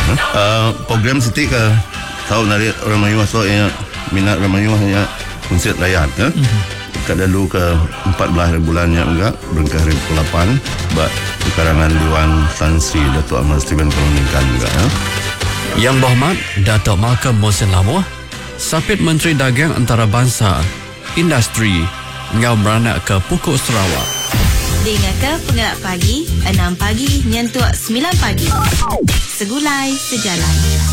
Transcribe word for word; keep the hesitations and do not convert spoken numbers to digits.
Uh, program Siti ke tahu dari orang Melayu so yang minat orang Melayu hanya konsert rakyat ya. Mm-hmm. Kat dulu ke empat belas bulannya enggak berengkah hari ke lapan buat karangan Dewan Tan Sri Datuk Ahmad Steven Koloningkan juga ya. Yang Berhormat Datuk Malcolm Mohsin Lamoh, Sapit Menteri Dagang Antarabangsa Industri ngau beranak ke Pokok Sarawak. Dengarkan Pengerak Pagi enam pagi nyentuh sembilan pagi. Segulai sejalan.